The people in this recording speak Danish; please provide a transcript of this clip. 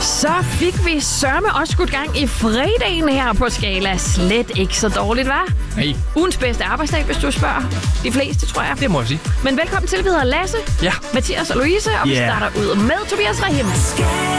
Så fik vi sørme også skudt gang i fredagen her på Skala. Slet ikke så dårligt, hva'? Nej. Ugens bedste arbejdsdag, hvis du spørger de fleste, tror jeg. Det må jeg sige. Men velkommen til, vi hedder Lasse, Ja. Mathias og Louise, og vi starter ud med Tobias Rahim.